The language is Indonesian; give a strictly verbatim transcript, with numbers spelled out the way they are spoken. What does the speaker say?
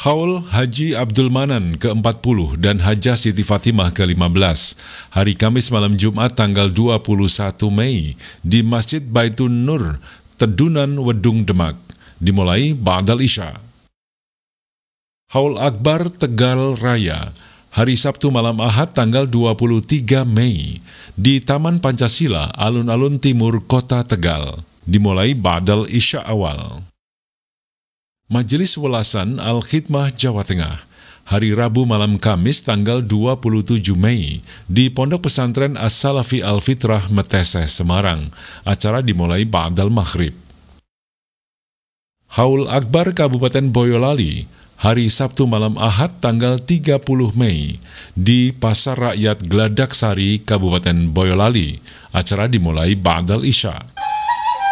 Haul Haji Abdul Manan ke empat puluh dan Hajah Siti Fatimah ke lima belas, hari Kamis malam Jumat tanggal dua puluh satu Mei di Masjid Baitun Nur, Tedunan Wedung Demak, dimulai ba'dal Isya. Haul Akbar Tegal Raya, hari Sabtu malam Ahad tanggal dua puluh tiga Mei di Taman Pancasila, Alun-Alun Timur Kota Tegal, dimulai ba'dal Isya awal. Majelis Welasan Al-Khidmah Jawa Tengah, hari Rabu malam Kamis tanggal dua puluh tujuh Mei di Pondok Pesantren As-Salafi Al-Fitrah Meteseh, Semarang. Acara dimulai ba'dal maghrib. Haul Akbar Kabupaten Boyolali, hari Sabtu malam Ahad tanggal tiga puluh Mei di Pasar Rakyat Gladaksari, Kabupaten Boyolali. Acara dimulai ba'dal Isya.